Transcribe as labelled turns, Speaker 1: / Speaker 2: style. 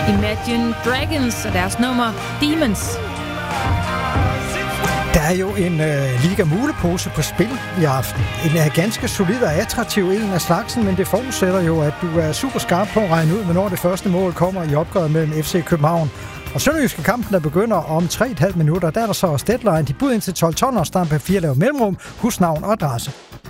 Speaker 1: Imagine Dragons og deres nummer Demons.
Speaker 2: Der er jo en Liga Mulepose på spil i aften. En ganske solid og attraktiv en af slagsen, men det forudsætter jo, at du er super skarp på at regne ud, hvornår det første mål kommer i opgøret mellem FC København og Sønderjyske. Kampen, der begynder om 3,5 minutter. Der er der så også deadline. De bud ind til 12-12 og stampe 4 lav mellemrum, husnavn og adresse.